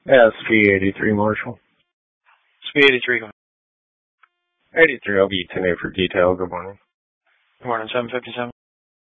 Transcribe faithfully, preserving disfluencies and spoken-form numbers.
Yeah, it's P eighty-three, Marshall. It's P eighty-three. eighty-three, I'll be ten A for detail. Good morning. Good morning, seven fifty-seven.